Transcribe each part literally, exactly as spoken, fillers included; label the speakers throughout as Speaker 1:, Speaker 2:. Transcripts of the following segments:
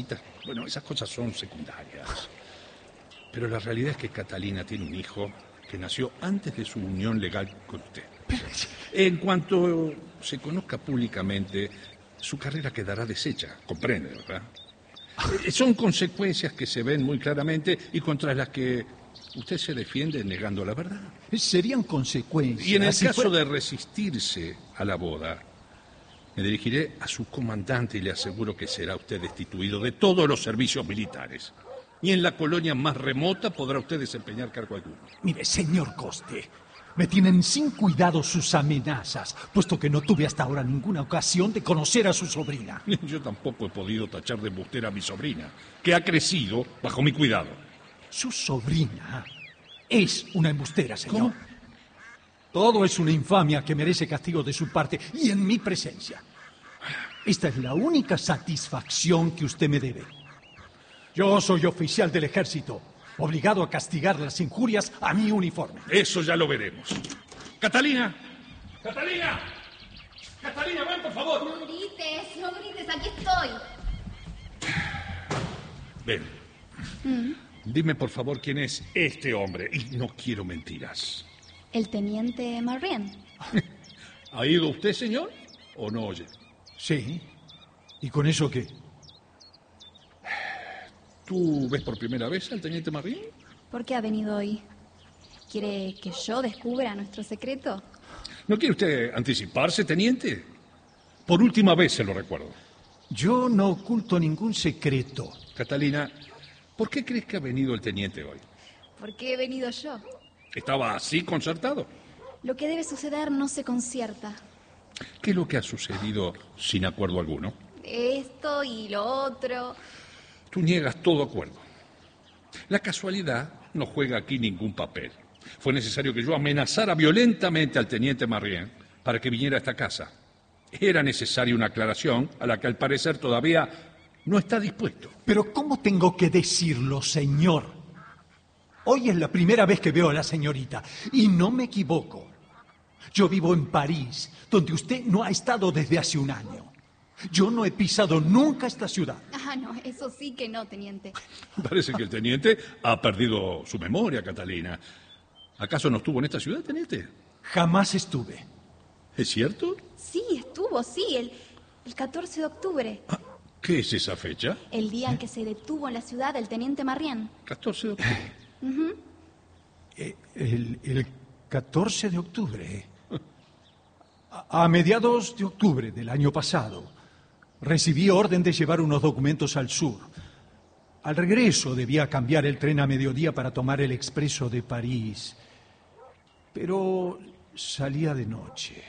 Speaker 1: Bueno, esas cosas son secundarias. Pero la realidad es que Catalina tiene un hijo que nació antes de su unión legal con usted. En cuanto se conozca públicamente, su carrera quedará deshecha, comprende, ¿verdad? Eh, Son consecuencias que se ven muy claramente y contra las que usted se defiende negando la verdad.
Speaker 2: Serían consecuencias.
Speaker 1: Y en el
Speaker 2: si
Speaker 1: caso
Speaker 2: fuera-
Speaker 1: de resistirse a la boda, me dirigiré a su comandante y le aseguro que será usted destituido de todos los servicios militares. Y en la colonia más remota podrá usted desempeñar cargo alguno.
Speaker 2: Mire, señor Coste, me tienen sin cuidado sus amenazas, puesto que no tuve hasta ahora ninguna ocasión de conocer a su sobrina.
Speaker 1: Yo tampoco he podido tachar de embustera a mi sobrina, que ha crecido bajo mi cuidado.
Speaker 2: Su sobrina es una embustera, señor.
Speaker 1: ¿Cómo?
Speaker 2: Todo es una infamia que merece castigo de su parte y en mi presencia. Esta es la única satisfacción que usted me debe. Yo soy oficial del ejército, obligado a castigar las injurias a mi uniforme.
Speaker 1: Eso ya lo veremos. ¡Catalina! ¡Catalina! ¡Catalina, ven, por favor!
Speaker 3: No grites, no grites, aquí estoy.
Speaker 1: Ven. Dime, por favor, quién es este hombre. Y no quiero mentiras.
Speaker 3: El teniente Marien.
Speaker 1: ¿Ha ido usted, señor? ¿O no oye?
Speaker 2: Sí. ¿Y con eso qué?
Speaker 1: ¿Tú ves por primera vez al teniente Marín?
Speaker 3: ¿Por qué ha venido hoy? ¿Quiere que yo descubra nuestro secreto?
Speaker 1: ¿No quiere usted anticiparse, teniente? Por última vez se lo recuerdo.
Speaker 2: Yo no oculto ningún secreto.
Speaker 1: Catalina, ¿por qué crees que ha venido el teniente hoy?
Speaker 3: ¿Por qué he venido yo?
Speaker 1: ¿Estaba así concertado?
Speaker 3: Lo que debe suceder no se concierta.
Speaker 1: ¿Qué es lo que ha sucedido sin acuerdo alguno?
Speaker 3: Esto y lo otro.
Speaker 1: Tú niegas todo acuerdo. La casualidad no juega aquí ningún papel. Fue necesario que yo amenazara violentamente al teniente Marien para que viniera a esta casa. Era necesaria una aclaración a la que al parecer todavía no está dispuesto.
Speaker 2: Pero ¿cómo tengo que decirlo, señor? Hoy es la primera vez que veo a la señorita y no me equivoco. Yo vivo en París, donde usted no ha estado desde hace un año. Yo no he pisado nunca esta ciudad.
Speaker 3: Ah, no, eso sí que no, teniente.
Speaker 1: Parece que el teniente ha perdido su memoria, Catalina. ¿Acaso no estuvo en esta ciudad, teniente?
Speaker 2: Jamás estuve.
Speaker 1: ¿Es cierto?
Speaker 3: Sí, estuvo, sí, el, el catorce de octubre.
Speaker 1: Ah, ¿qué es esa fecha?
Speaker 3: El día en que se detuvo en la ciudad el teniente Marien.
Speaker 1: catorce de octubre.
Speaker 2: Eh, El, el catorce de octubre. A, a mediados de octubre del año pasado, recibí orden de llevar unos documentos al sur. Al regreso debía cambiar el tren a mediodía para tomar el expreso de París. Pero salía de noche.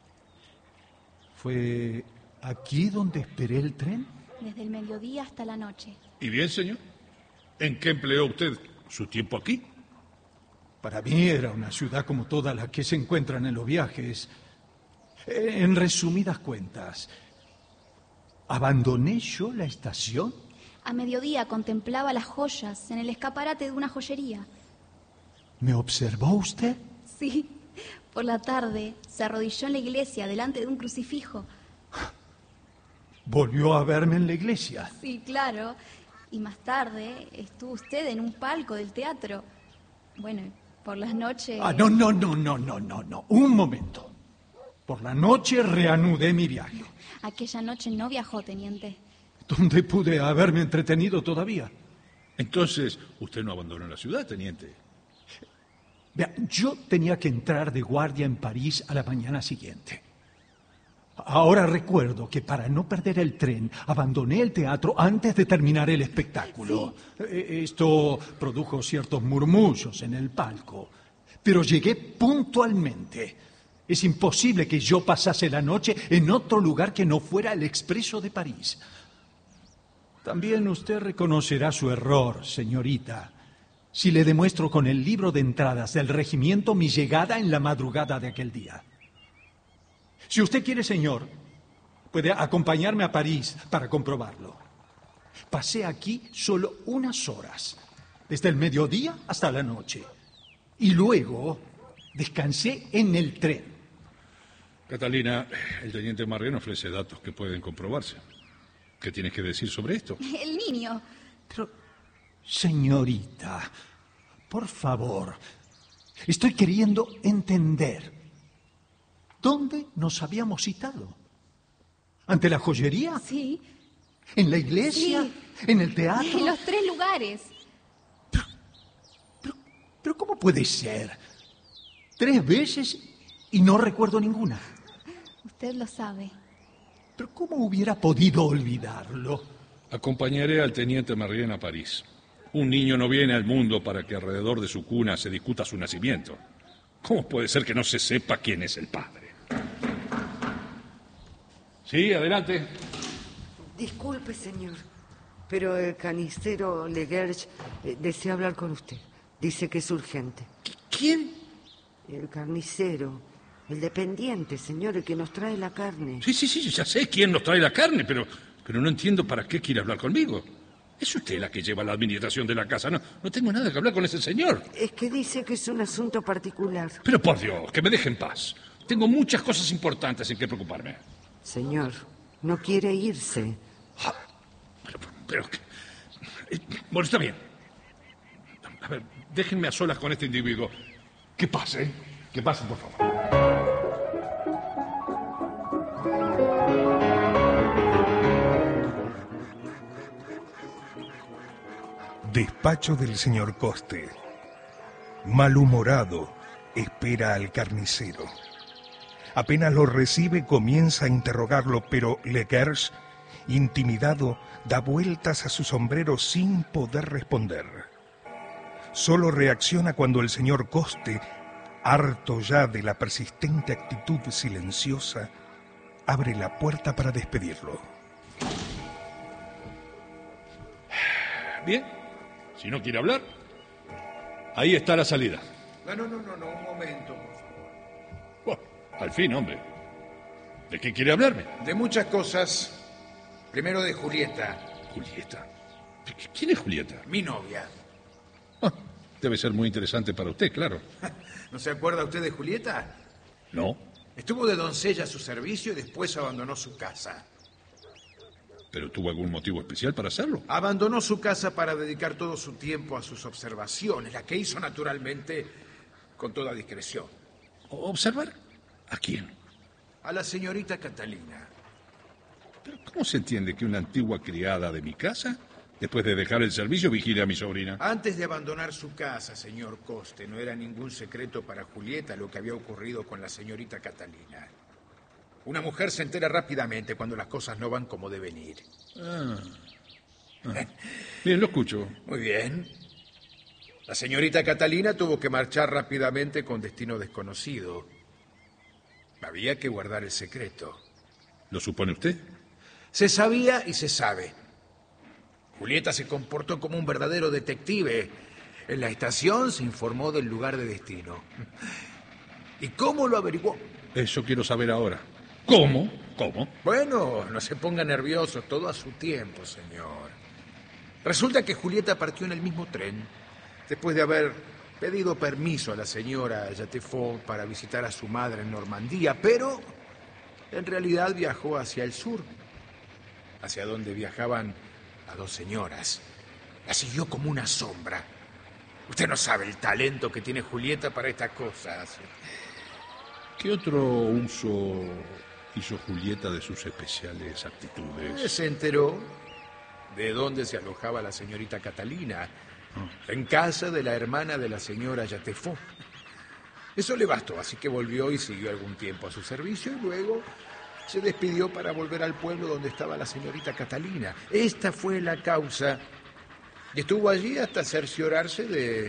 Speaker 2: ¿Fue aquí donde esperé el tren?
Speaker 3: Desde el mediodía hasta la noche.
Speaker 1: ¿Y bien, señor? ¿En qué empleó usted su tiempo aquí?
Speaker 2: Para mí era una ciudad como todas las que se encuentran en los viajes. En resumidas cuentas, ¿abandoné yo la estación?
Speaker 3: A mediodía contemplaba las joyas en el escaparate de una joyería.
Speaker 2: ¿Me observó usted?
Speaker 3: Sí, por la tarde se arrodilló en la iglesia delante de un crucifijo.
Speaker 2: ¿Volvió a verme en la iglesia?
Speaker 3: Sí, claro. Y más tarde estuvo usted en un palco del teatro. Bueno, por las noches...
Speaker 2: Ah, no, no, no, no, no, no, no. Un momento. Por la noche reanudé mi viaje,
Speaker 3: Aquella noche no viajó, teniente.
Speaker 2: donde pude haberme entretenido todavía.
Speaker 1: Entonces, usted no abandonó la ciudad, teniente.
Speaker 2: Vea, yo tenía que entrar de guardia en París a la mañana siguiente. Ahora recuerdo que para no perder el tren, abandoné el teatro antes de terminar el espectáculo. Eh, Esto produjo ciertos murmullos en el palco, pero llegué puntualmente. Es imposible que yo pasase la noche en otro lugar que no fuera el Expreso de París. También usted reconocerá su error, señorita, si le demuestro con el libro de entradas del regimiento mi llegada en la madrugada de aquel día. Si usted quiere, señor, puede acompañarme a París para comprobarlo. Pasé aquí solo unas horas, desde el mediodía hasta la noche, y luego descansé en el tren.
Speaker 1: Catalina, el teniente Marien ofrece datos que pueden comprobarse. ¿Qué tienes que decir sobre esto?
Speaker 3: El niño.
Speaker 2: Pero, señorita, por favor, estoy queriendo entender. ¿Dónde nos habíamos citado? ¿Ante la joyería?
Speaker 3: Sí.
Speaker 2: ¿En la iglesia?
Speaker 3: Sí.
Speaker 2: ¿En el teatro?
Speaker 3: En los tres lugares.
Speaker 2: Pero, pero, pero ¿cómo puede ser? Tres veces y no recuerdo ninguna.
Speaker 3: Usted lo sabe.
Speaker 2: Pero ¿cómo hubiera podido olvidarlo?
Speaker 1: Acompañaré al teniente Merlin a París. Un niño no viene al mundo para que alrededor de su cuna se discuta su nacimiento. ¿Cómo puede ser que no se sepa quién es el padre? Sí, adelante.
Speaker 4: Disculpe, señor, pero el carnicero Legerge eh, desea hablar con usted. Dice que es urgente.
Speaker 1: ¿Quién?
Speaker 4: El carnicero, el dependiente, señor, el que nos trae la carne.
Speaker 1: Sí, sí, sí, ya sé quién nos trae la carne, pero, pero no entiendo para qué quiere hablar conmigo. Es usted la que lleva la administración de la casa. No, no tengo nada que hablar con ese señor.
Speaker 4: Es que dice que es un asunto particular.
Speaker 1: Pero por Dios, que me deje en paz. Tengo muchas cosas importantes en que preocuparme.
Speaker 4: Señor, no quiere irse.
Speaker 1: Ah, pero, pero, eh, bueno, está bien. A ver, déjenme a solas con este individuo. Que pase, que pase, por favor.
Speaker 5: Despacho del señor Coste. Malhumorado, espera al carnicero. Apenas lo recibe, comienza a interrogarlo, pero Legerge, intimidado, da vueltas a su sombrero sin poder responder. Solo reacciona cuando el señor Coste, harto ya de la persistente actitud silenciosa, abre la puerta para despedirlo.
Speaker 1: Bien, si no quiere hablar, ahí está la salida.
Speaker 6: No, no, no, no, no, un momento, por favor.
Speaker 1: Oh, al fin, hombre. ¿De qué quiere hablarme?
Speaker 6: De muchas cosas. Primero de Julieta,
Speaker 1: Julieta. ¿Quién es Julieta?
Speaker 6: mi novia.
Speaker 1: Ah, debe ser muy interesante para usted, claro.
Speaker 6: ¿No se acuerda usted de Julieta?
Speaker 1: No,
Speaker 6: Estuvo de doncella a su servicio y después abandonó su casa.
Speaker 1: pero ¿tuvo algún motivo especial para hacerlo?
Speaker 6: Abandonó su casa para dedicar todo su tiempo a sus observaciones, la que hizo naturalmente con toda discreción.
Speaker 1: ¿Observar? ¿A quién?
Speaker 6: A la señorita Catalina.
Speaker 1: ¿Pero cómo se entiende que una antigua criada de mi casa, después de dejar el servicio, vigile a mi sobrina?
Speaker 6: Antes de abandonar su casa, señor Coste, no era ningún secreto para Julieta lo que había ocurrido con la señorita Catalina. Una mujer se entera rápidamente cuando las cosas no van como deben ir.
Speaker 1: Ah. Ah. Bien, lo escucho.
Speaker 6: Muy bien. La señorita Catalina tuvo que marchar rápidamente con destino desconocido. Había que guardar el secreto.
Speaker 1: ¿Lo supone usted?
Speaker 6: Se sabía y se sabe. Julieta se comportó como un verdadero detective. En la estación se informó del lugar de destino. ¿Y cómo lo averiguó?
Speaker 1: Eso quiero saber ahora. ¿Cómo? ¿Cómo?
Speaker 6: Bueno, no se ponga nervioso, todo a su tiempo, señor. Resulta que Julieta partió en el mismo tren, después de haber pedido permiso a la señora Jatefort para visitar a su madre en Normandía, pero en realidad viajó hacia el sur, hacia donde viajaban las dos señoras. La siguió como una sombra. Usted no sabe el talento que tiene Julieta para estas cosas.
Speaker 1: ¿Qué otro uso hizo Julieta de sus especiales aptitudes?
Speaker 6: Se enteró de dónde se alojaba la señorita Catalina, en casa de la hermana de la señora Jatefort. Eso le bastó, así que volvió y siguió algún tiempo a su servicio y luego se despidió para volver al pueblo donde estaba la señorita Catalina. Esta fue la causa. Y estuvo allí hasta cerciorarse de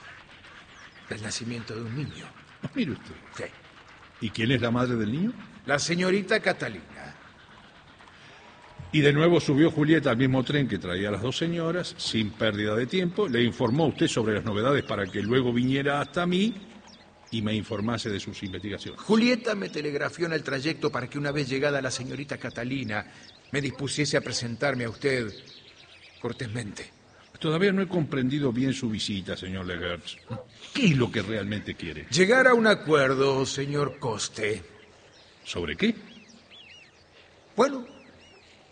Speaker 6: del nacimiento de un niño.
Speaker 1: Mire usted.
Speaker 6: Sí.
Speaker 1: ¿Y quién es la madre del niño?
Speaker 6: La señorita Catalina.
Speaker 1: Y de nuevo subió Julieta al mismo tren que traía a las dos señoras, sin pérdida de tiempo. Le informó a usted sobre las novedades para que luego viniera hasta mí y me informase de sus investigaciones.
Speaker 6: Julieta me telegrafió en el trayecto para que una vez llegada la señorita Catalina me dispusiese a presentarme a usted cortésmente.
Speaker 1: Todavía no he comprendido bien su visita, señor Legerge. ¿Qué es lo que realmente quiere?
Speaker 6: Llegar a un acuerdo, señor Coste.
Speaker 1: ¿Sobre qué?
Speaker 6: Bueno,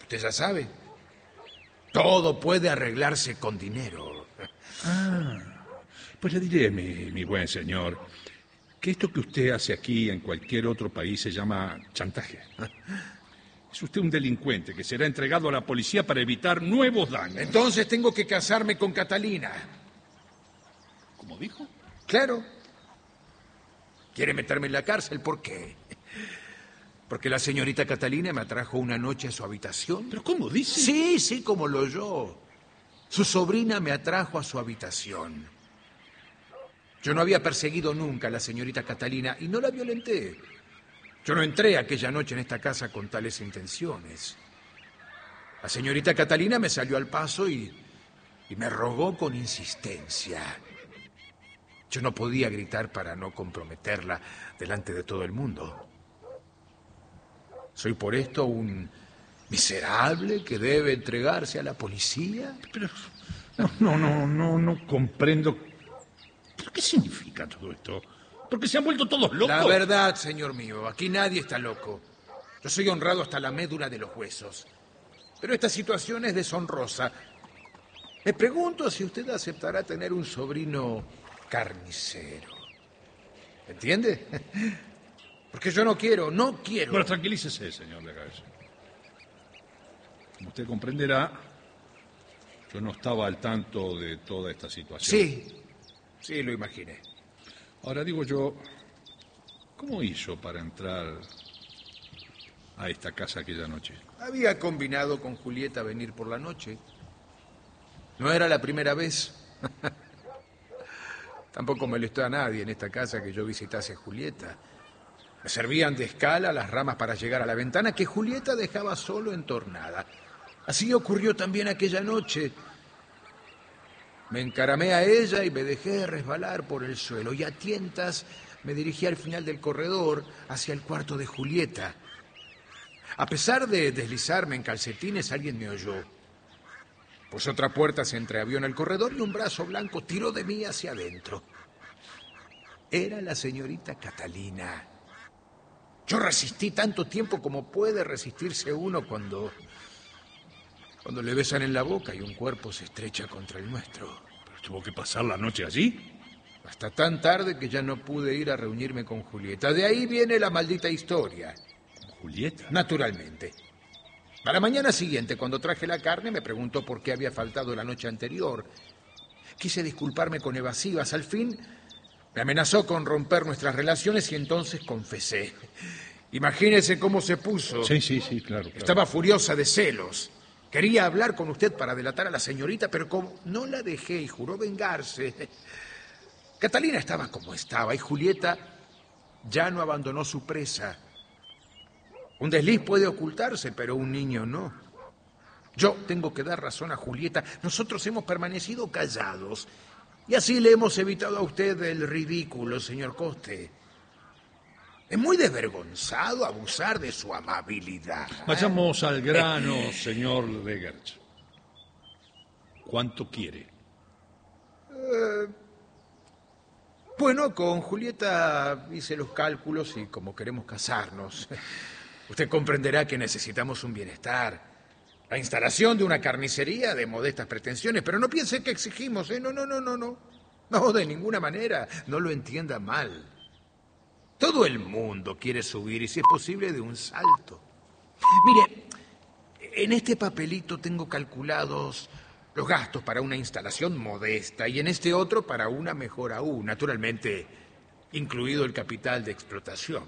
Speaker 6: Usted ya sabe, todo puede arreglarse con dinero.
Speaker 1: Ah, pues le diré, mi, mi buen señor, que esto que usted hace aquí en cualquier otro país se llama chantaje. Es usted un delincuente que será entregado a la policía para evitar nuevos daños.
Speaker 6: Entonces tengo que casarme con Catalina.
Speaker 1: ¿Cómo dijo?
Speaker 6: Claro. ¿Quiere meterme en la cárcel? ¿Por qué? Porque la señorita Catalina me atrajo una noche a su habitación.
Speaker 1: ¿Pero cómo dice?
Speaker 6: Sí, sí, como lo oyó. Su sobrina me atrajo a su habitación. Yo no había perseguido nunca a la señorita Catalina y no la violenté. Yo no entré aquella noche en esta casa con tales intenciones. La señorita Catalina me salió al paso y, y me rogó con insistencia. Yo no podía gritar para no comprometerla delante de todo el mundo. ¿Soy por esto un miserable que debe entregarse a la policía?
Speaker 1: Pero no, no, no, no, no comprendo. ¿Pero qué significa todo esto? ¿Porque se han vuelto todos locos?
Speaker 6: La verdad, señor mío, aquí nadie está loco. Yo soy honrado hasta la médula de los huesos. Pero esta situación es deshonrosa. Me pregunto si usted aceptará tener un sobrino carnicero. ¿Entiende? Porque yo no quiero, no quiero.
Speaker 1: Bueno, tranquilícese, señor Legage. Como usted comprenderá, yo no estaba al tanto de toda esta situación.
Speaker 6: Sí, sí, lo imaginé.
Speaker 1: Ahora digo yo, ¿cómo hizo para entrar a esta casa aquella noche?
Speaker 6: Había combinado con Julieta venir por la noche. No era la primera vez. Tampoco molestó a nadie en esta casa que yo visitase a Julieta. Me servían de escala las ramas para llegar a la ventana que Julieta dejaba solo entornada. Así ocurrió también aquella noche. Me encaramé a ella y me dejé resbalar por el suelo y a tientas me dirigí al final del corredor hacia el cuarto de Julieta. A pesar de deslizarme en calcetines, alguien me oyó. Pues otra puerta se entreabrió en el corredor y un brazo blanco tiró de mí hacia adentro. Era la señorita Catalina. Yo resistí tanto tiempo como puede resistirse uno cuando... cuando le besan en la boca y un cuerpo se estrecha contra el nuestro.
Speaker 1: ¿Pero tuvo que pasar la noche allí?
Speaker 6: Hasta tan tarde que ya no pude ir a reunirme con Julieta. De ahí viene la maldita historia.
Speaker 1: ¿Con Julieta?
Speaker 6: Naturalmente. A la mañana siguiente, cuando traje la carne, me preguntó por qué había faltado la noche anterior. Quise disculparme con evasivas. Al fin, me amenazó con romper nuestras relaciones y entonces confesé. Imagínese cómo se puso.
Speaker 1: Sí, sí, sí, claro, claro.
Speaker 6: Estaba furiosa de celos. Quería hablar con usted para delatar a la señorita, pero como no la dejé y juró vengarse... Catalina estaba como estaba y Julieta ya no abandonó su presa. Un desliz puede ocultarse, pero un niño no. Yo tengo que dar razón a Julieta. Nosotros hemos permanecido callados y así le hemos evitado a usted el ridículo, señor Coste. Es muy desvergonzado abusar de su amabilidad.
Speaker 1: Vayamos al grano, señor Legage. ¿Cuánto quiere?
Speaker 6: Eh, bueno, con Julieta hice los cálculos y como queremos casarnos, usted comprenderá que necesitamos un bienestar. La instalación de una carnicería de modestas pretensiones, pero no piense que exigimos, ¿eh? No, no, no, no, no. No, de ninguna manera. No lo entienda mal. Todo el mundo quiere subir y si es posible de un salto. Mire, en este papelito tengo calculados los gastos para una instalación modesta y en este otro para una mejor aún, naturalmente incluido el capital de explotación.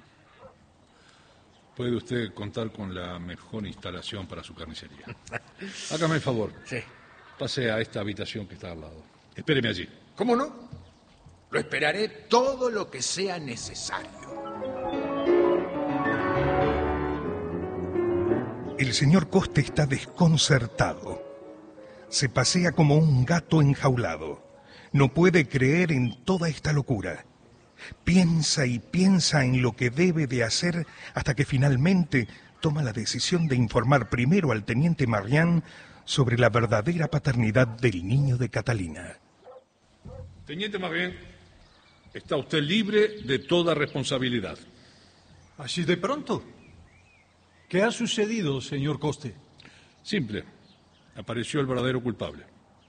Speaker 1: Puede usted contar con la mejor instalación para su carnicería. Hágame el favor.
Speaker 6: Sí.
Speaker 1: Pase a esta habitación que está al lado. Espéreme allí.
Speaker 6: ¿Cómo no? Lo esperaré todo lo que sea necesario.
Speaker 5: El señor Coste está desconcertado. Se pasea como un gato enjaulado. No puede creer en toda esta locura. Piensa y piensa en lo que debe de hacer hasta que finalmente toma la decisión de informar primero al teniente Marian sobre la verdadera paternidad del niño de Catalina.
Speaker 1: Teniente Marian, está usted libre de toda responsabilidad.
Speaker 2: ¿Así de pronto? ¿Qué ha sucedido, señor Coste?
Speaker 1: Simple. Apareció el verdadero culpable.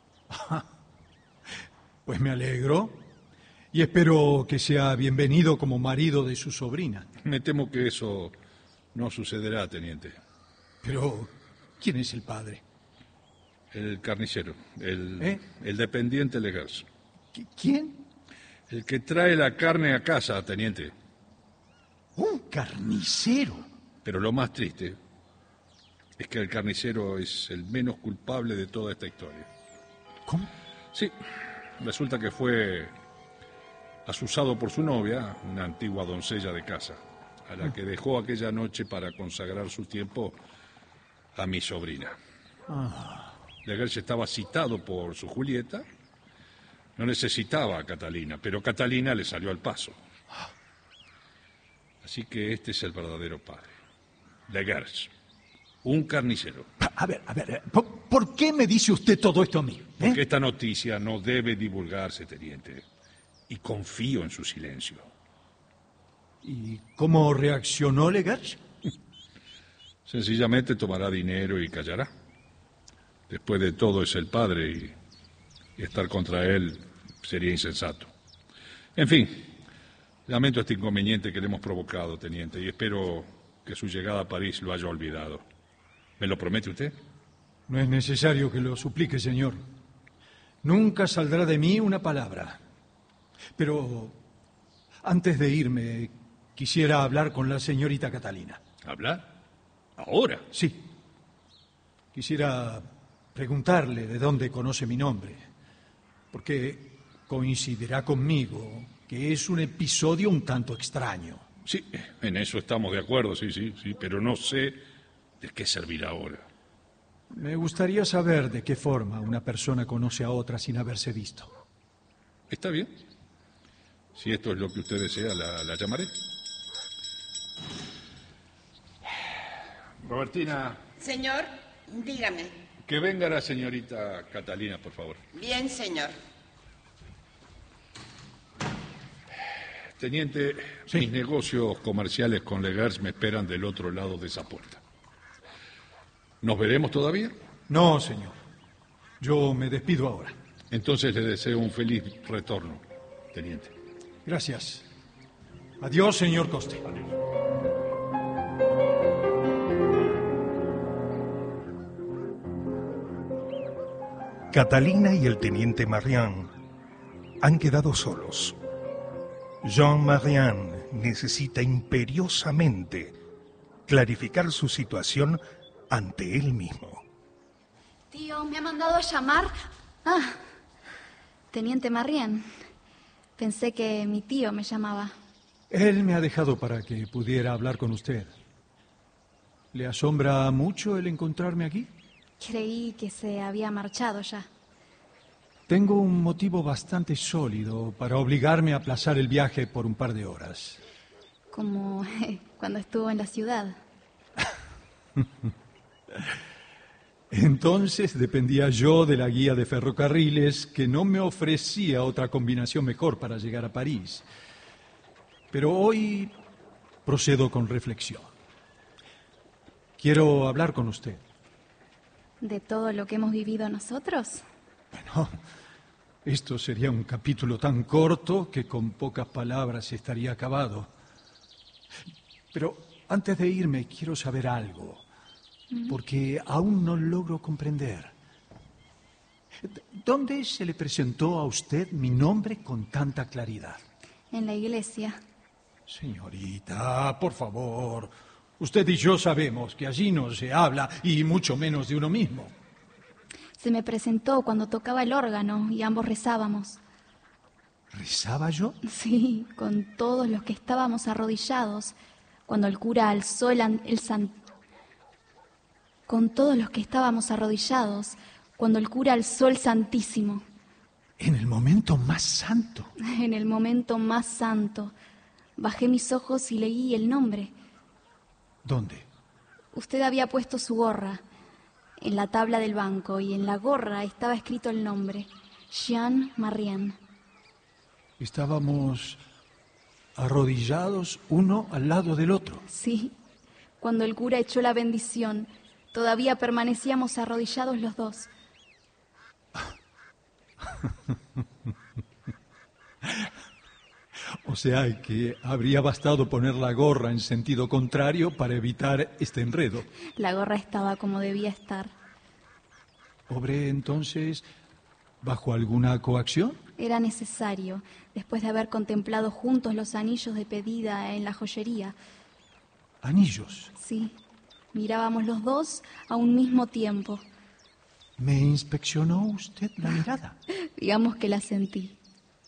Speaker 2: Pues me alegro y espero que sea bienvenido como marido de su sobrina.
Speaker 1: Me temo que eso no sucederá, teniente.
Speaker 2: Pero, ¿quién es el padre?
Speaker 1: El carnicero, el,
Speaker 2: ¿Eh?
Speaker 1: el dependiente Legers.
Speaker 2: ¿Qui- ¿Quién?
Speaker 1: El que trae la carne a casa, teniente.
Speaker 2: Un carnicero.
Speaker 1: Pero lo más triste es que el carnicero es el menos culpable de toda esta historia.
Speaker 2: ¿Cómo?
Speaker 1: Sí, resulta que fue asusado por su novia, una antigua doncella de casa, a la que dejó aquella noche para consagrar su tiempo a mi sobrina. Legers estaba citado por su Julieta, no necesitaba a Catalina, pero Catalina le salió al paso. Así que este es el verdadero padre, Legers, un carnicero.
Speaker 2: A ver, a ver, ¿por, por qué me dice usted todo esto a mí? ¿Eh?
Speaker 1: Porque esta noticia no debe divulgarse, teniente, y confío en su silencio.
Speaker 2: ¿Y cómo reaccionó Legers?
Speaker 1: Sencillamente tomará dinero y callará. Después de todo es el padre y, y estar contra él sería insensato. En fin, lamento este inconveniente que le hemos provocado, teniente, y espero que su llegada a París lo haya olvidado. ¿Me lo promete usted?
Speaker 2: No es necesario que lo suplique, señor. Nunca saldrá de mí una palabra. Pero antes de irme, quisiera hablar con la señorita Catalina.
Speaker 1: ¿Hablar? ¿Ahora?
Speaker 2: Sí. Quisiera preguntarle de dónde conoce mi nombre, porque coincidirá conmigo que es un episodio un tanto extraño.
Speaker 1: Sí, en eso estamos de acuerdo, sí, sí, sí, pero no sé de qué servirá ahora.
Speaker 2: Me gustaría saber de qué forma una persona conoce a otra sin haberse visto.
Speaker 1: ¿Está bien? Si esto es lo que usted desea, la, la llamaré. Robertina,
Speaker 7: Señor, dígame.
Speaker 1: que venga la señorita Catalina, por favor.
Speaker 7: Bien, señor.
Speaker 1: Teniente,
Speaker 2: Sí.
Speaker 1: mis negocios comerciales con Legers me esperan del otro lado de esa puerta. ¿Nos veremos todavía?
Speaker 2: No, señor. Yo me despido ahora.
Speaker 1: Entonces le deseo un feliz retorno, teniente.
Speaker 2: Gracias. Adiós, señor Coste.
Speaker 5: Catalina y el teniente Marian han quedado solos. Jean Marian necesita imperiosamente clarificar su situación ante él mismo.
Speaker 3: Tío, me ha mandado a llamar. Ah, Teniente Marrien. Pensé que mi tío me llamaba.
Speaker 2: Él me ha dejado para que pudiera hablar con usted. ¿Le asombra mucho el encontrarme aquí?
Speaker 3: Creí que se había marchado ya.
Speaker 2: Tengo un motivo bastante sólido para obligarme a aplazar el viaje por un par de horas.
Speaker 3: Como cuando estuvo en la ciudad.
Speaker 2: Entonces dependía yo de la guía de ferrocarriles, que no me ofrecía otra combinación mejor para llegar a París. Pero hoy procedo con reflexión. Quiero hablar con usted.
Speaker 3: ¿De todo lo que hemos vivido nosotros?
Speaker 2: Bueno, esto sería un capítulo tan corto que con pocas palabras estaría acabado. Pero antes de irme quiero saber algo, porque aún no logro comprender. ¿Dónde se le presentó a usted mi nombre con tanta claridad?
Speaker 3: En la iglesia.
Speaker 2: Señorita, por favor. Usted y yo sabemos que allí no se habla, y mucho menos de uno mismo.
Speaker 3: Se me presentó cuando tocaba el órgano y ambos rezábamos.
Speaker 2: ¿Rezaba yo?
Speaker 3: Sí, con todos los que estábamos arrodillados, cuando el cura alzó el, an- el san... Con todos los que estábamos arrodillados, cuando el cura alzó el Santísimo.
Speaker 2: En el momento más santo.
Speaker 3: En el momento más santo, bajé mis ojos y leí el nombre.
Speaker 2: ¿Dónde?
Speaker 3: Usted había puesto su gorra en la tabla del banco y en la gorra estaba escrito el nombre, Jean Marrien.
Speaker 2: Estábamos arrodillados uno al lado del otro.
Speaker 3: Sí, cuando el cura echó la bendición, Todavía permanecíamos arrodillados los dos.
Speaker 2: O sea que habría bastado poner la gorra en sentido contrario para evitar este enredo.
Speaker 3: La gorra estaba como debía estar.
Speaker 2: ¿Obré entonces bajo alguna coacción?
Speaker 3: Era necesario, después de haber contemplado juntos los anillos de pedida en la joyería.
Speaker 2: ¿Anillos?
Speaker 3: Sí, mirábamos los dos a un mismo tiempo.
Speaker 2: ¿Me inspeccionó usted la mirada?
Speaker 3: Digamos que la sentí.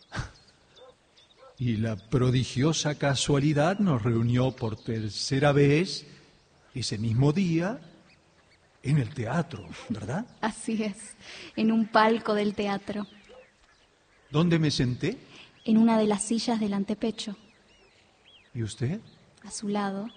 Speaker 2: Y la prodigiosa casualidad nos reunió por tercera vez ese mismo día en el teatro, ¿verdad?
Speaker 3: Así es, en un palco del teatro.
Speaker 2: ¿Dónde me senté?
Speaker 3: En una de las sillas del antepecho.
Speaker 2: ¿Y usted?
Speaker 3: A su lado.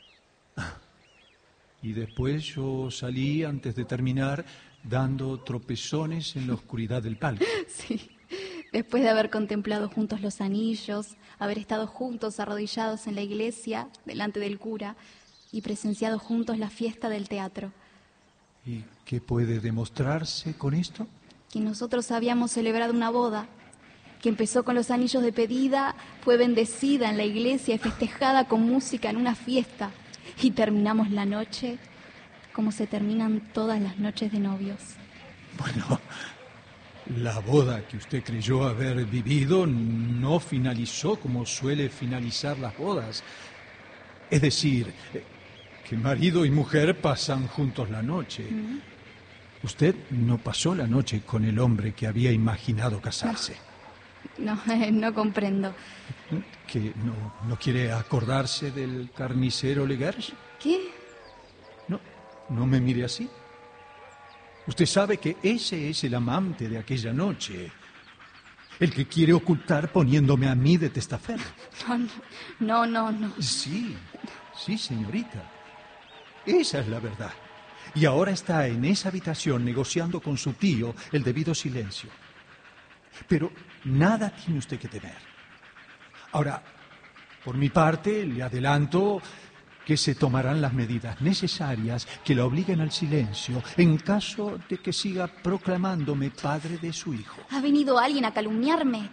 Speaker 2: Y después yo salí antes de terminar dando tropezones en la oscuridad del palco.
Speaker 3: Sí. Después de haber contemplado juntos los anillos, haber estado juntos arrodillados en la iglesia, delante del cura, y presenciado juntos la fiesta del teatro.
Speaker 2: ¿Y qué puede demostrarse con esto?
Speaker 3: Que nosotros habíamos celebrado una boda, que empezó con los anillos de pedida, fue bendecida en la iglesia y festejada con música en una fiesta, y terminamos la noche como se terminan todas las noches de novios.
Speaker 2: Bueno, la boda que usted creyó haber vivido no finalizó como suele finalizar las bodas. Es decir, que marido y mujer pasan juntos la noche. Mm. Usted no pasó la noche con el hombre que había imaginado casarse.
Speaker 3: No, no, no comprendo.
Speaker 2: ¿Que no, no quiere acordarse del carnicero Legersh?
Speaker 3: ¿Qué?
Speaker 2: No, no me mire así. Usted sabe que ese es el amante de aquella noche, el que quiere ocultar poniéndome a mí de testaferro.
Speaker 3: No, no, no, no.
Speaker 2: Sí, sí, señorita. Esa es la verdad. Y ahora está en esa habitación negociando con su tío el debido silencio. Pero nada tiene usted que temer. Ahora, por mi parte, le adelanto que se tomarán las medidas necesarias que la obliguen al silencio en caso de que siga proclamándome padre de su hijo.
Speaker 3: ¿Ha venido alguien a calumniarme?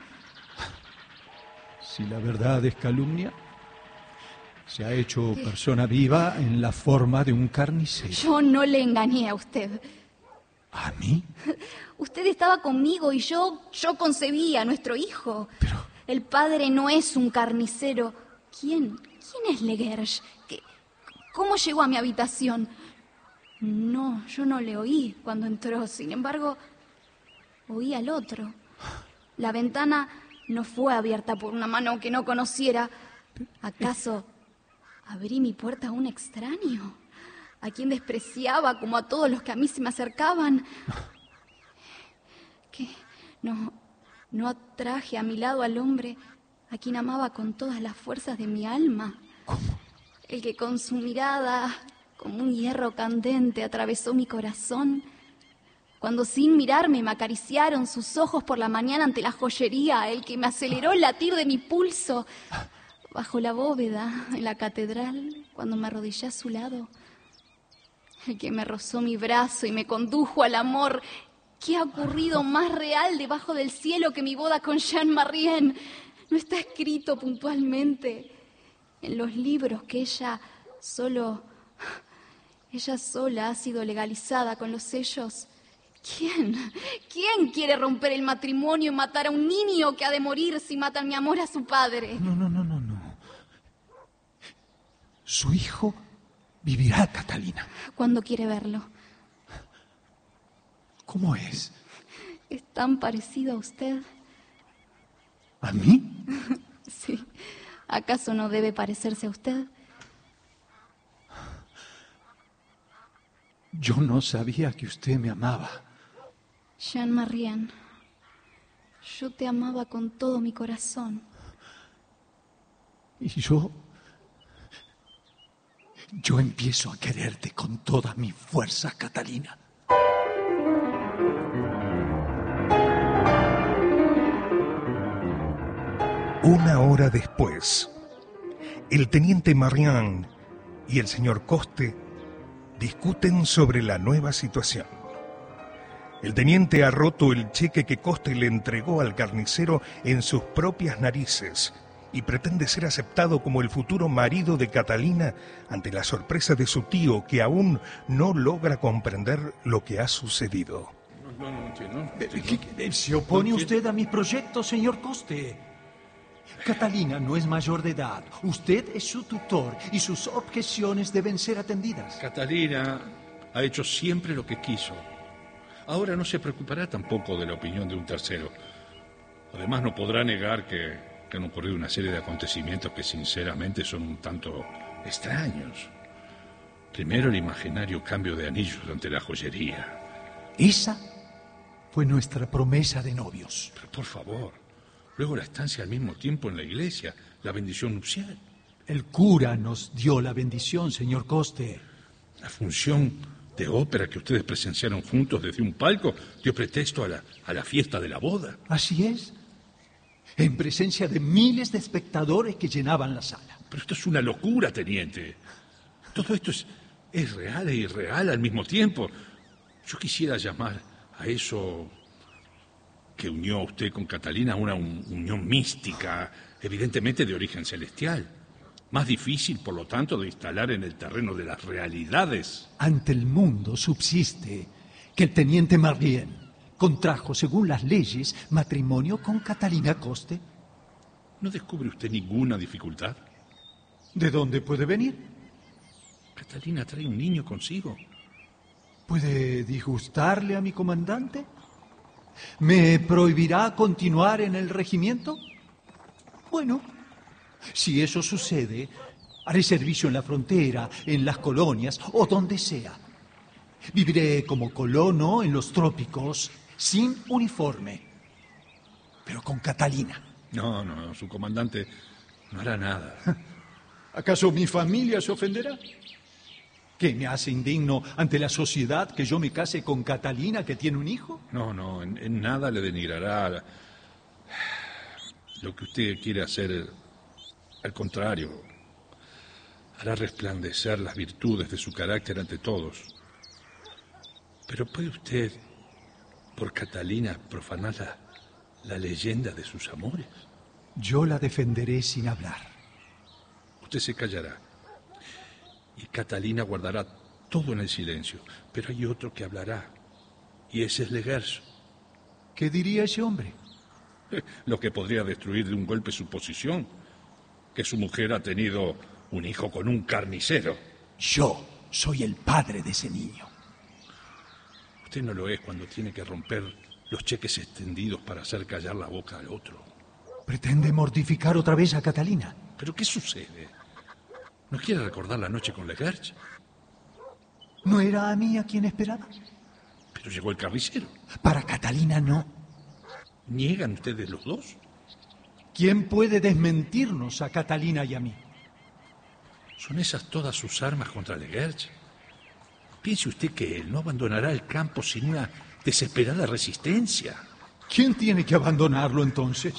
Speaker 2: Si la verdad es calumnia, se ha hecho ¿Qué? persona viva en la forma de un carnicero.
Speaker 3: Yo no le engañé a usted.
Speaker 2: ¿A mí?
Speaker 3: Usted estaba conmigo y yo, yo concebí a nuestro hijo.
Speaker 2: Pero...
Speaker 3: El padre no es un carnicero. ¿Quién? ¿Quién es Legersh? ¿Cómo llegó a mi habitación? No, yo no le oí cuando entró. Sin embargo, oí al otro. La ventana no fue abierta por una mano que no conociera. ¿Acaso abrí mi puerta a un extraño? ¿A quien despreciaba como a todos los que a mí se me acercaban? ¿Qué? No, no atraje a mi lado al hombre a quien amaba con todas las fuerzas de mi alma.
Speaker 2: ¿Cómo?
Speaker 3: El que con su mirada, como un hierro candente, atravesó mi corazón. Cuando sin mirarme me acariciaron sus ojos por la mañana ante la joyería, el que me aceleró el latir de mi pulso. Bajo la bóveda, en la catedral, cuando me arrodillé a su lado. El que me rozó mi brazo y me condujo al amor. ¿Qué ha ocurrido más real debajo del cielo que mi boda con Jean Marien? No está escrito puntualmente en los libros que ella solo, ella sola ha sido legalizada con los sellos. ¿Quién? ¿Quién quiere romper el matrimonio y matar a un niño que ha de morir si matan mi amor a su padre?
Speaker 2: No, no, no, no, no. Su hijo vivirá, Catalina.
Speaker 3: ¿Cuándo quiere verlo?
Speaker 2: ¿Cómo es?
Speaker 3: Es tan parecido a usted.
Speaker 2: ¿A mí?
Speaker 3: Sí. ¿Acaso no debe parecerse a usted?
Speaker 2: Yo no sabía que usted me amaba.
Speaker 3: Jean Marien, yo te amaba con todo mi corazón.
Speaker 2: Y yo... Yo empiezo a quererte con toda mi fuerza, Catalina.
Speaker 5: Una hora después, el teniente Marian y el señor Coste discuten sobre la nueva situación. El teniente ha roto el cheque que Coste le entregó al carnicero en sus propias narices y pretende ser aceptado como el futuro marido de Catalina ante la sorpresa de su tío, que aún no logra comprender lo que ha sucedido.
Speaker 1: No, no, no entiendo.
Speaker 2: ¿Qué- qué- ¿Se opone usted a mi proyecto, señor Coste? Catalina no es mayor de edad. Usted es su tutor y sus objeciones deben ser atendidas.
Speaker 1: Catalina ha hecho siempre lo que quiso. Ahora no se preocupará tampoco de la opinión de un tercero. Además, no podrá negar que, que han ocurrido una serie de acontecimientos que sinceramente son un tanto extraños. Primero, el imaginario cambio de anillos ante la joyería.
Speaker 2: Esa fue nuestra promesa de novios.
Speaker 1: Pero por favor, luego la estancia al mismo tiempo en la iglesia, la bendición nupcial.
Speaker 2: El cura nos dio la bendición, señor Coste.
Speaker 1: La función de ópera que ustedes presenciaron juntos desde un palco dio pretexto a la, a la fiesta de la boda.
Speaker 2: Así es. En presencia de miles de espectadores que llenaban la sala.
Speaker 1: Pero esto es una locura, teniente. Todo esto es, es real e irreal al mismo tiempo. Yo quisiera llamar a eso que unió a usted con Catalina una un- unión mística, evidentemente de origen celestial. Más difícil, por lo tanto, de instalar en el terreno de las realidades.
Speaker 2: Ante el mundo subsiste que el teniente Marlien contrajo, según las leyes, matrimonio con Catalina Coste.
Speaker 1: ¿No descubre usted ninguna dificultad?
Speaker 2: ¿De dónde puede venir?
Speaker 1: Catalina trae un niño consigo.
Speaker 2: ¿Puede disgustarle a mi comandante? ¿Me prohibirá continuar en el regimiento? Bueno, si eso sucede, haré servicio en la frontera, en las colonias o donde sea. Viviré como colono en los trópicos, sin uniforme, pero con Catalina.
Speaker 1: No, no, su comandante no hará nada.
Speaker 2: ¿Acaso mi familia se ofenderá? ¿Qué me hace indigno ante la sociedad que yo me case con Catalina, que tiene un hijo?
Speaker 1: No, no, en, en nada le denigrará lo que usted quiere hacer. Al contrario, hará resplandecer las virtudes de su carácter ante todos. Pero ¿puede usted, por Catalina, profanar la, la leyenda de sus amores?
Speaker 2: Yo la defenderé sin hablar.
Speaker 1: Usted se callará. Y Catalina guardará todo en el silencio. Pero hay otro que hablará. Y ese es Legers.
Speaker 2: ¿Qué diría ese hombre?
Speaker 1: Lo que podría destruir de un golpe su posición. Que su mujer ha tenido un hijo con un carnicero.
Speaker 2: Yo soy el padre de ese niño.
Speaker 1: Usted no lo es cuando tiene que romper los cheques extendidos para hacer callar la boca al otro.
Speaker 2: ¿Pretende mortificar otra vez a Catalina?
Speaker 1: ¿Pero qué sucede? ¿No quiere recordar la noche con Legers?
Speaker 2: ¿No era a mí a quien esperaba?
Speaker 1: Pero llegó el carnicero.
Speaker 2: Para Catalina no.
Speaker 1: ¿Niegan ustedes los dos?
Speaker 2: ¿Quién puede desmentirnos a Catalina y a mí?
Speaker 1: ¿Son esas todas sus armas contra Legers? Piense usted que él no abandonará el campo sin una desesperada resistencia.
Speaker 2: ¿Quién tiene que abandonarlo entonces?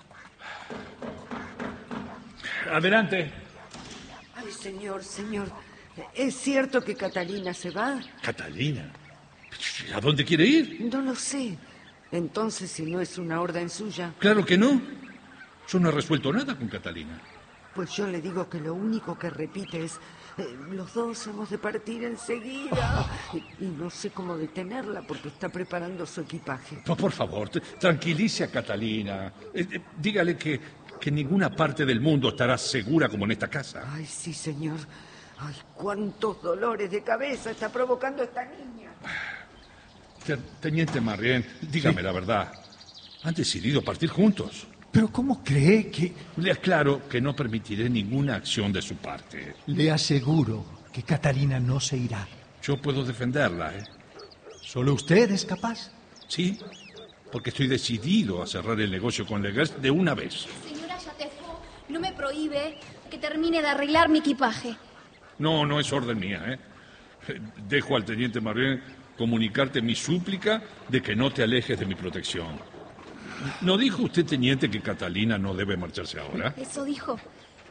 Speaker 1: Adelante.
Speaker 4: Ay, señor, señor, ¿es cierto que Catalina se va?
Speaker 1: Catalina. ¿A dónde quiere ir?
Speaker 4: No lo sé. Entonces, si no es una orden suya,
Speaker 1: Claro que no. Yo no he resuelto nada con Catalina.
Speaker 4: pues yo le digo que lo único que repite es, eh, los dos hemos de partir enseguida. Y, y no sé cómo detenerla porque está preparando su equipaje.
Speaker 1: No, por favor, t- tranquilice a Catalina. Eh, eh, dígale que, que en ninguna parte del mundo estará segura como en esta casa.
Speaker 4: Ay, sí, señor. Ay, cuántos dolores de cabeza está provocando esta niña.
Speaker 1: Te- Teniente Marrien, dígame
Speaker 2: Sí.
Speaker 1: la verdad. ¿Han decidido partir juntos?
Speaker 2: ¿Pero cómo cree que...?
Speaker 1: Le aclaro que no permitiré ninguna acción de su parte.
Speaker 2: Le aseguro que Catalina no se irá.
Speaker 1: Yo puedo defenderla, ¿eh?
Speaker 2: Solo usted es capaz.
Speaker 1: Sí, porque estoy decidido a cerrar el negocio con Legers de una vez.
Speaker 3: Señora Yatefo, no me prohíbe que termine de arreglar mi equipaje.
Speaker 1: No, no es orden mía, ¿eh? Dejo al teniente Marrien comunicarte mi súplica de que no te alejes de mi protección. ¿No dijo usted, teniente, que Catalina no debe marcharse ahora?
Speaker 3: Eso dijo.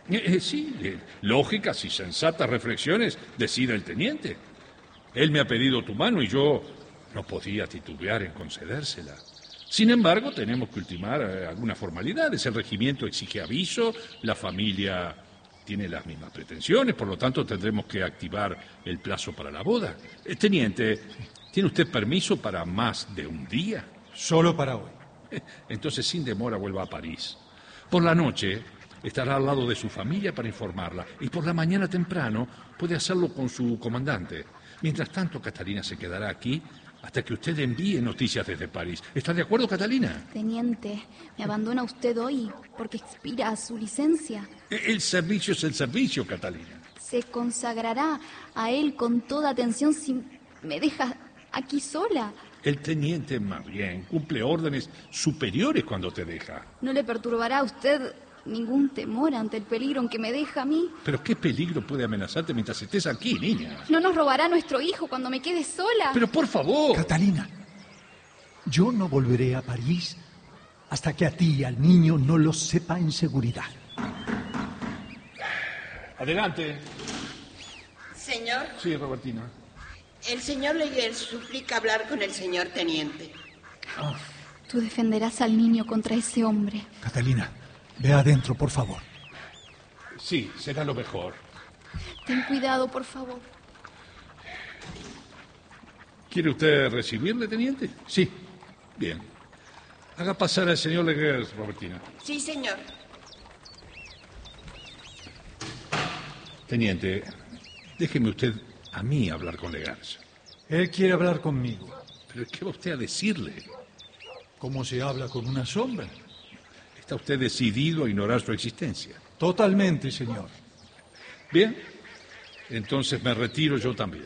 Speaker 1: Eh, eh, sí, eh, lógicas y sensatas reflexiones decide el teniente. Él me ha pedido tu mano y yo no podía titubear en concedérsela. Sin embargo, tenemos que ultimar eh, algunas formalidades. El regimiento exige aviso, la familia tiene las mismas pretensiones, por lo tanto tendremos que activar el plazo para la boda. Eh, teniente, ¿tiene usted permiso para más de un día?
Speaker 2: Solo para hoy.
Speaker 1: Entonces, sin demora, vuelva a París. Por la noche estará al lado de su familia para informarla y por la mañana temprano puede hacerlo con su comandante. Mientras tanto, Catalina se quedará aquí hasta que usted envíe noticias desde París. ¿Está de acuerdo, Catalina?
Speaker 3: Teniente, me abandona usted hoy porque expira su licencia.
Speaker 1: El servicio es el servicio, Catalina.
Speaker 3: Se consagrará a él con toda atención si me deja aquí sola.
Speaker 1: El teniente, más bien, cumple órdenes superiores cuando te deja.
Speaker 3: ¿No le perturbará a usted ningún temor ante el peligro en que me deja a mí?
Speaker 1: ¿Pero qué peligro puede amenazarte mientras estés aquí, niña?
Speaker 3: ¿No nos robará nuestro hijo cuando me quede sola?
Speaker 1: Pero por favor.
Speaker 2: Catalina, yo no volveré a París hasta que a ti y al niño no lo sepa en seguridad.
Speaker 1: Adelante.
Speaker 7: Señor,
Speaker 1: Sí, Robertina.
Speaker 7: el señor Leguer suplica hablar con el señor teniente.
Speaker 3: Tú defenderás al niño contra ese hombre.
Speaker 2: Catalina, ve adentro, por favor.
Speaker 1: Sí, será lo mejor.
Speaker 3: Ten cuidado, por favor.
Speaker 1: ¿Quiere usted recibirle, teniente?
Speaker 2: Sí.
Speaker 1: Bien. Haga pasar al señor Leguer, Robertina.
Speaker 7: Sí, señor.
Speaker 1: Teniente, déjeme usted a mí hablar con Legars.
Speaker 2: Él quiere hablar conmigo.
Speaker 1: ¿Pero qué va usted a decirle?
Speaker 2: ¿Cómo se habla con una sombra?
Speaker 1: ¿Está usted decidido a ignorar su existencia?
Speaker 2: Totalmente, señor.
Speaker 1: Bien, entonces me retiro yo también.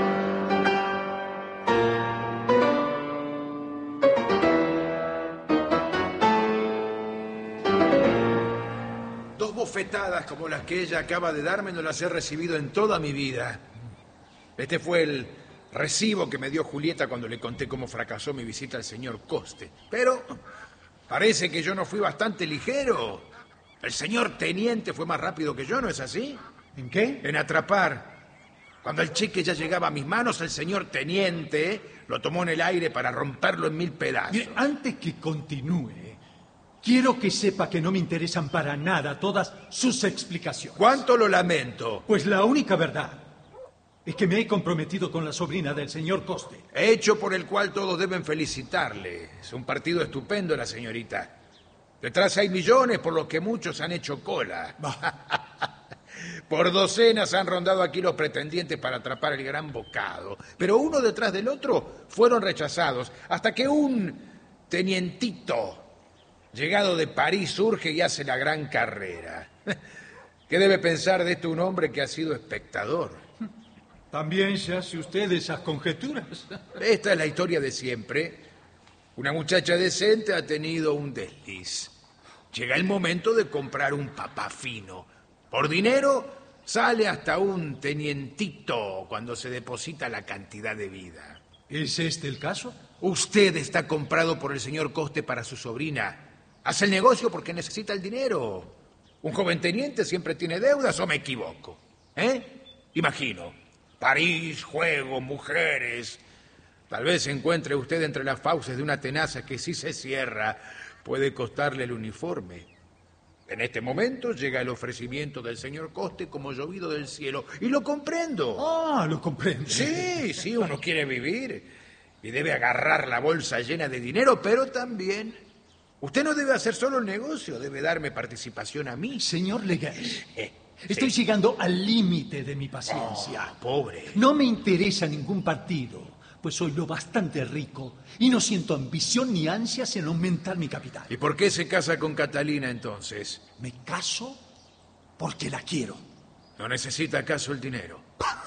Speaker 6: Dos bofetadas como las que ella acaba de darme no las he recibido en toda mi vida. Este fue el recibo que me dio Julieta cuando le conté cómo fracasó mi visita al señor Coste. Pero parece que yo no fui bastante ligero. El señor teniente fue más rápido que yo, ¿no es así?
Speaker 2: ¿En qué?
Speaker 6: En atrapar. Cuando el cheque ya llegaba a mis manos, el señor teniente lo tomó en el aire para romperlo en mil pedazos.
Speaker 2: Mire, antes que continúe, quiero que sepa que no me interesan para nada todas sus explicaciones.
Speaker 6: ¿Cuánto lo lamento?
Speaker 2: Pues la única verdad es que me he comprometido con la sobrina del señor Coste.
Speaker 6: Hecho por el cual todos deben felicitarle. Es un partido estupendo, la señorita. Detrás hay millones por los que muchos han hecho cola. Por docenas han rondado aquí los pretendientes para atrapar el gran bocado. Pero uno detrás del otro fueron rechazados. Hasta que un tenientito llegado de París surge y hace la gran carrera. ¿Qué debe pensar de esto un hombre que ha sido espectador?
Speaker 2: ¿También se hace usted esas conjeturas?
Speaker 6: Esta es la historia de siempre. Una muchacha decente ha tenido un desliz. Llega el momento de comprar un papá fino. Por dinero sale hasta un tenientito cuando se deposita la cantidad de vida.
Speaker 2: ¿Es este el caso?
Speaker 6: Usted está comprado por el señor Coste para su sobrina. Hace el negocio porque necesita el dinero. Un joven teniente siempre tiene deudas, ¿o me equivoco? ¿Eh? Imagino. París, juego, mujeres. Tal vez encuentre usted entre las fauces de una tenaza que si se cierra puede costarle el uniforme. En este momento llega el ofrecimiento del señor Coste como llovido del cielo. Y lo comprendo.
Speaker 2: Ah, lo comprendo.
Speaker 6: Sí, sí, uno quiere vivir y debe agarrar la bolsa llena de dinero, pero también usted no debe hacer solo el negocio, debe darme participación a mí.
Speaker 2: Señor Leguer,
Speaker 6: Eh,
Speaker 2: estoy
Speaker 6: sí.
Speaker 2: llegando al límite de mi paciencia.
Speaker 6: Oh, pobre.
Speaker 2: No me interesa ningún partido, pues soy lo bastante rico y no siento ambición ni ansias en aumentar mi capital.
Speaker 6: ¿Y por qué se casa con Catalina entonces?
Speaker 2: Me caso porque la quiero.
Speaker 6: ¿No necesita acaso el dinero?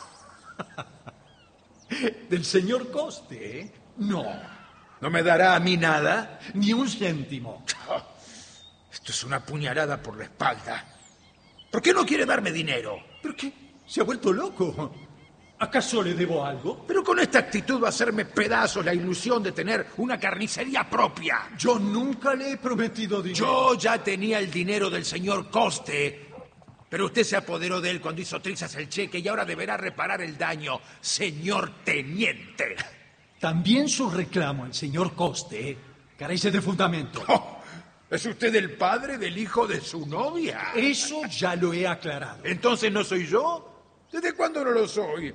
Speaker 2: ¿Del señor Coste? ¿Eh? No,
Speaker 6: ¿No me dará a mí nada?
Speaker 2: ni un céntimo.
Speaker 6: Esto es una puñalada por la espalda. ¿Por qué no quiere darme dinero?
Speaker 2: ¿Pero qué? ¿Se ha vuelto loco? ¿Acaso le debo algo?
Speaker 6: Pero con esta actitud va a hacerme pedazos la ilusión de tener una carnicería propia.
Speaker 2: Yo nunca le he prometido dinero.
Speaker 6: Yo ya tenía el dinero del señor Coste. Pero usted se apoderó de él cuando hizo trizas el cheque y ahora deberá reparar el daño, señor teniente.
Speaker 2: También su reclamo al señor Coste ¿eh? carece de fundamento.
Speaker 6: Oh, ¿es usted el padre del hijo de su novia?
Speaker 2: Eso ya lo he aclarado.
Speaker 6: ¿Entonces no soy yo? ¿Desde cuándo no lo soy?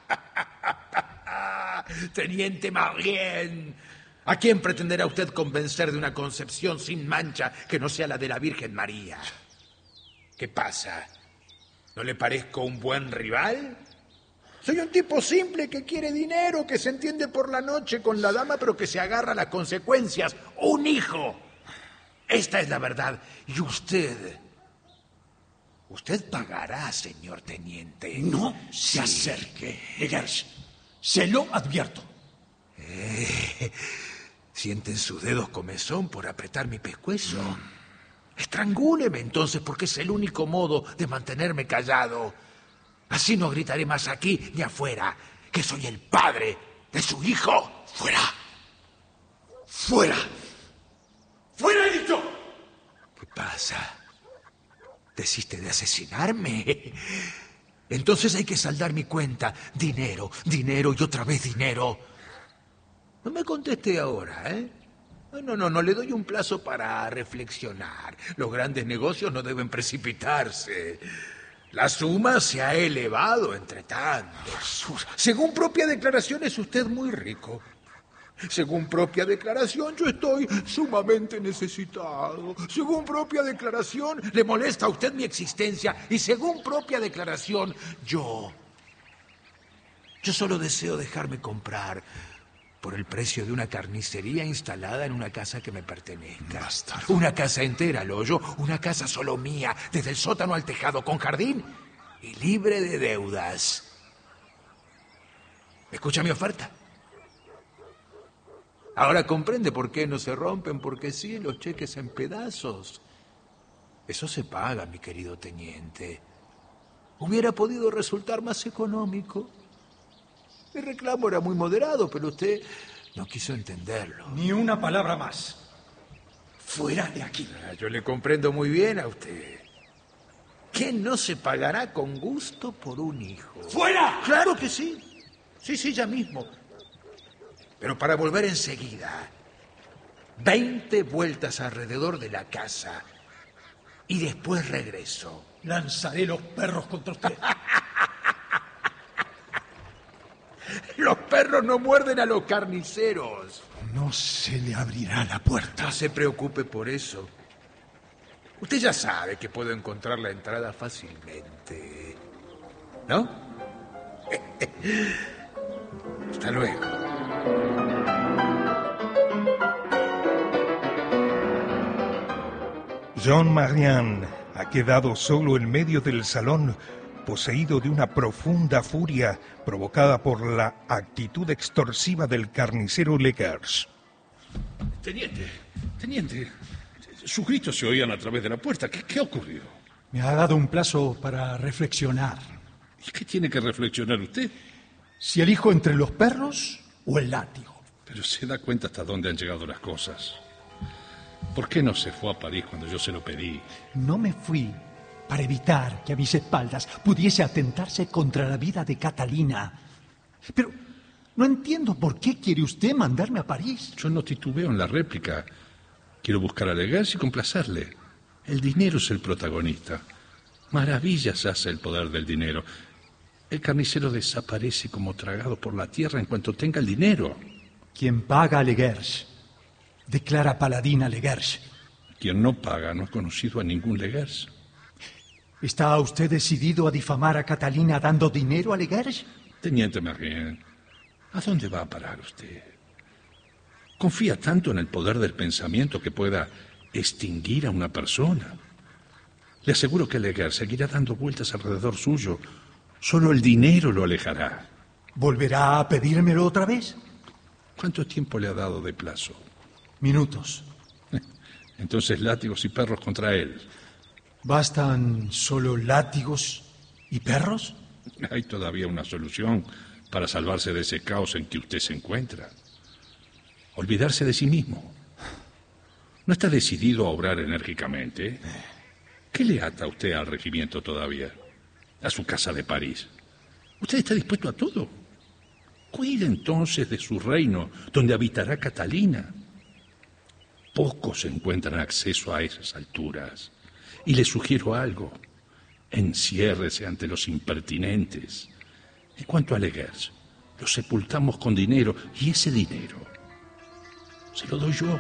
Speaker 6: Teniente Marien, ¿a quién pretenderá usted convencer de una concepción sin mancha que no sea la de la Virgen María? ¿Qué pasa? ¿No le parezco un buen rival? Soy un tipo simple que quiere dinero, que se entiende por la noche con la dama, pero que se agarra a las consecuencias. ¡Un hijo! Esta es la verdad. Y usted... Usted pagará, señor teniente.
Speaker 2: No se acerque, Legers. Se lo advierto.
Speaker 6: Eh, ¿Sienten sus dedos comezón por apretar mi pescuezo? Mm. Estrangúleme entonces, porque es el único modo de mantenerme callado. Así no gritaré más aquí ni afuera, que soy el padre de su hijo. ¡Fuera! ¡Fuera! ¡Fuera, he dicho! ¿Qué pasa? ¿Desiste de asesinarme? Entonces hay que saldar mi cuenta. Dinero, dinero y otra vez dinero. No me conteste ahora, ¿eh? No, no, no, no, le doy un plazo para reflexionar. Los grandes negocios no deben precipitarse. La suma se ha elevado entre tanto. Según propia declaración es usted muy rico. Según propia declaración yo estoy sumamente necesitado. Según propia declaración le molesta a usted mi existencia. Y según propia declaración yo... Yo solo deseo dejarme comprar... por el precio de una carnicería instalada en una casa que me pertenezca. Bastardo. Una casa entera, al hoyo, una casa solo mía, desde el sótano al tejado, con jardín y libre de deudas. ¿Escucha mi oferta? Ahora comprende por qué no se rompen, porque sí, los cheques en pedazos. Eso se paga, mi querido teniente. Hubiera podido resultar más económico. Mi reclamo era muy moderado, pero usted no quiso entenderlo.
Speaker 2: Ni una palabra más. Fuera de aquí.
Speaker 6: Ah, yo le comprendo muy bien a usted. ¿Qué no se pagará con gusto por un hijo?
Speaker 2: ¡Fuera!
Speaker 6: Claro que sí. Sí, sí, ya mismo. Pero para volver enseguida. Veinte vueltas alrededor de la casa. Y después regreso.
Speaker 2: Lanzaré los perros contra usted.
Speaker 6: Los perros no muerden a los carniceros.
Speaker 2: No se le abrirá la puerta.
Speaker 6: No se preocupe por eso. Usted ya sabe que puedo encontrar la entrada fácilmente. ¿No? Hasta luego.
Speaker 5: Jean Marian ha quedado solo en medio del salón, poseído de una profunda furia provocada por la actitud extorsiva del carnicero Legers.
Speaker 1: Teniente, teniente, sus gritos se oían a través de la puerta. ¿Qué, qué ocurrió?
Speaker 2: Me ha dado un plazo para reflexionar.
Speaker 1: ¿Y qué tiene que reflexionar usted?
Speaker 2: Si elijo entre los perros o el látigo.
Speaker 1: Pero se da cuenta hasta dónde han llegado las cosas. ¿Por qué no se fue a París cuando yo se lo pedí?
Speaker 2: No me fui para evitar que a mis espaldas pudiese atentarse contra la vida de Catalina. Pero no entiendo por qué quiere usted mandarme a París.
Speaker 1: Yo no titubeo en la réplica. Quiero buscar a Legers y complacerle. El dinero es el protagonista. Maravillas hace el poder del dinero. El carnicero desaparece como tragado por la tierra en cuanto tenga el dinero.
Speaker 2: Quien paga a Legers, declara paladín a Legers.
Speaker 1: Quien no paga no ha conocido a ningún Legers.
Speaker 2: ¿Está usted decidido a difamar a Catalina dando dinero a Legers?
Speaker 1: Teniente Marien, ¿a dónde va a parar usted? ¿Confía tanto en el poder del pensamiento que pueda extinguir a una persona? Le aseguro que Legers seguirá dando vueltas alrededor suyo. Solo el dinero lo alejará.
Speaker 2: ¿Volverá a pedírmelo otra vez?
Speaker 1: ¿Cuánto tiempo le ha dado de plazo?
Speaker 2: Minutos.
Speaker 1: Entonces látigos y perros contra él.
Speaker 2: ¿Bastan solo látigos y perros?
Speaker 1: Hay todavía una solución para salvarse de ese caos en que usted se encuentra. Olvidarse de sí mismo. ¿No está decidido a obrar enérgicamente? ¿Qué le ata a usted al regimiento todavía? A su casa de París. ¿Usted está dispuesto a todo? Cuide entonces de su reino, donde habitará Catalina. Pocos encuentran acceso a esas alturas. Y le sugiero algo. Enciérrese ante los impertinentes. En cuanto a Legers, lo sepultamos con dinero, y ese dinero se lo doy yo.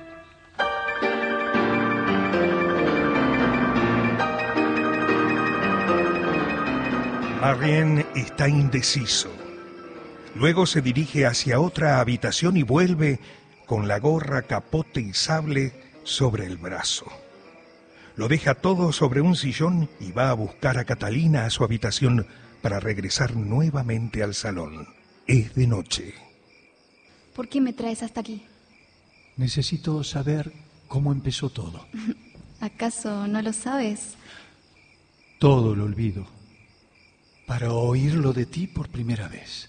Speaker 5: Marién está indeciso. Luego se dirige hacia otra habitación y vuelve con la gorra, capote y sable sobre el brazo. Lo deja todo sobre un sillón y va a buscar a Catalina a su habitación para regresar nuevamente al salón. Es de noche.
Speaker 3: ¿Por qué me traes hasta aquí?
Speaker 2: Necesito saber cómo empezó todo.
Speaker 3: ¿Acaso no lo sabes?
Speaker 2: Todo lo olvido. Para oírlo de ti por primera vez.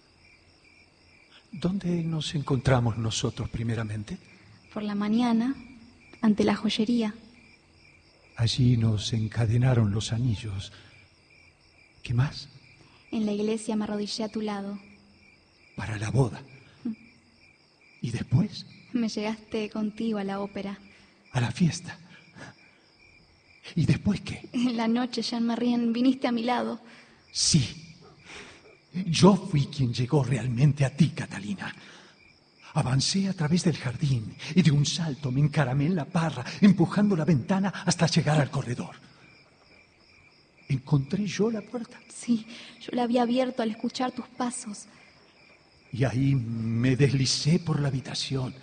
Speaker 2: ¿Dónde nos encontramos nosotros primeramente?
Speaker 3: Por la mañana, ante la joyería.
Speaker 2: Allí nos encadenaron los anillos. ¿Qué más?
Speaker 3: En la iglesia me arrodillé a tu lado.
Speaker 2: Para la boda. ¿Y después?
Speaker 3: Me llegaste contigo a la ópera.
Speaker 2: A la fiesta. ¿Y después qué?
Speaker 3: En la noche, Jean-Marie, viniste a mi lado.
Speaker 2: Sí. Yo fui quien llegó realmente a ti, Catalina. Avancé a través del jardín y de un salto me encaramé en la parra, empujando la ventana hasta llegar al corredor. ¿Encontré yo la puerta?
Speaker 3: Sí, yo la había abierto al escuchar tus pasos.
Speaker 2: Y ahí me deslicé por la habitación.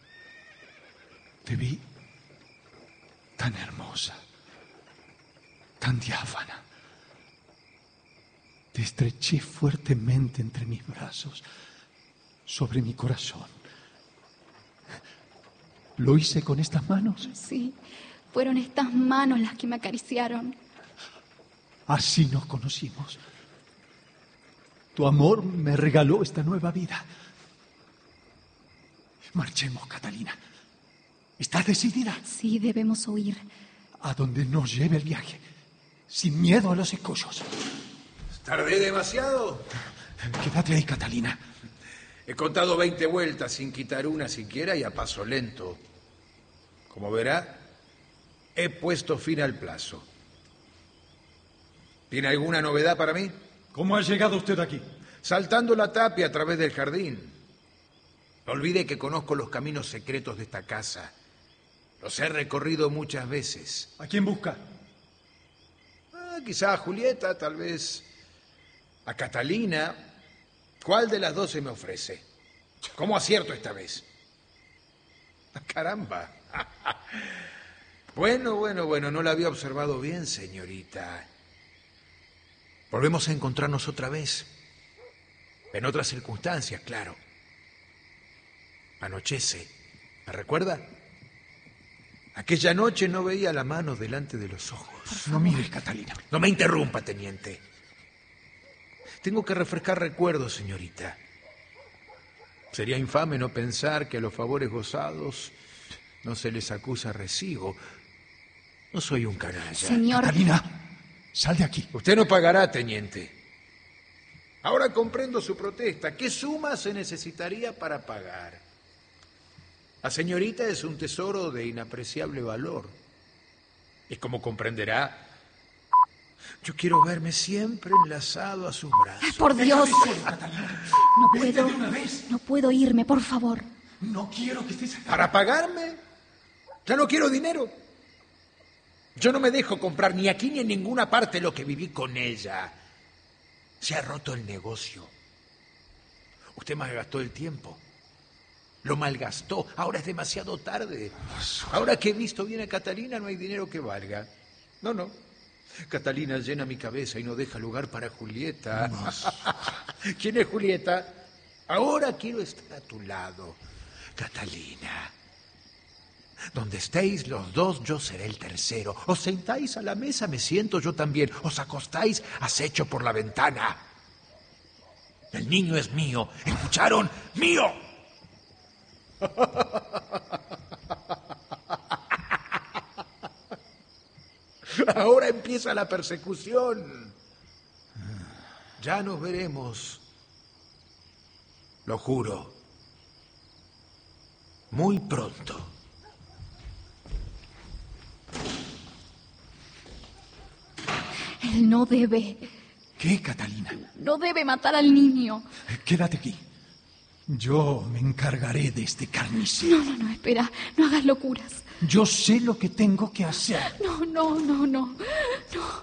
Speaker 2: Te vi tan hermosa, tan diáfana. Te estreché fuertemente entre mis brazos, sobre mi corazón. ¿Lo hice con estas manos?
Speaker 3: Sí, fueron estas manos las que me acariciaron.
Speaker 2: Así nos conocimos. Tu amor me regaló esta nueva vida. Marchemos, Catalina. ¿Estás decidida?
Speaker 3: Sí, debemos huir.
Speaker 2: A donde nos lleve el viaje, sin miedo a los escollos.
Speaker 6: ¿Tardé demasiado?
Speaker 2: Quédate ahí, Catalina.
Speaker 6: He contado veinte vueltas sin quitar una siquiera y a paso lento. Como verá, he puesto fin al plazo. ¿Tiene alguna novedad para mí?
Speaker 2: ¿Cómo ha llegado usted aquí?
Speaker 6: Saltando la tapia a través del jardín. No olvide que conozco los caminos secretos de esta casa. Los he recorrido muchas veces.
Speaker 2: ¿A quién busca?
Speaker 6: Ah, quizá a Julieta, tal vez a Catalina. ¿Cuál de las dos se me ofrece? ¿Cómo acierto esta vez? ¡Caramba! Bueno, bueno, bueno, no la había observado bien, señorita. Volvemos a encontrarnos otra vez. En otras circunstancias, claro. Anochece. ¿Me recuerda? Aquella noche no veía la mano delante de los ojos.
Speaker 2: No mires, Catalina.
Speaker 6: No me interrumpa, teniente. Tengo que refrescar recuerdos, señorita. Sería infame no pensar que a los favores gozados no se les acusa recibo. No soy un canalla.
Speaker 3: Señor...
Speaker 2: Catalina, sal de aquí.
Speaker 6: Usted no pagará, teniente. Ahora comprendo su protesta. ¿Qué suma se necesitaría para pagar? La señorita es un tesoro de inapreciable valor. Y como comprenderá, yo quiero verme siempre enlazado a sus brazos.
Speaker 3: ¡Por Dios! No puedo, no puedo irme, por favor.
Speaker 2: No quiero que estés acá.
Speaker 6: ¿Para pagarme? Ya no quiero dinero. Yo no me dejo comprar ni aquí ni en ninguna parte lo que viví con ella. Se ha roto el negocio. Usted malgastó el tiempo. Lo malgastó. Ahora es demasiado tarde. Ahora que he visto bien a Catalina, no hay dinero que valga. No, no. Catalina llena mi cabeza y no deja lugar para Julieta. No. ¿Quién es Julieta? Ahora quiero estar a tu lado, Catalina. Donde estéis los dos, yo seré el tercero. Os sentáis a la mesa, me siento yo también. Os acostáis, acecho por la ventana. El niño es mío. ¿Escucharon? ¡Mío! Ahora empieza la persecución. Ya nos veremos. Lo juro. Muy pronto.
Speaker 3: Él no debe,
Speaker 2: ¿Qué, Catalina?
Speaker 3: no debe matar al niño.
Speaker 2: Quédate aquí. Yo me encargaré de este carnicero.
Speaker 3: No, no, no, espera, no hagas locuras.
Speaker 2: Yo sé lo que tengo que hacer.
Speaker 3: No, no, no, no, no.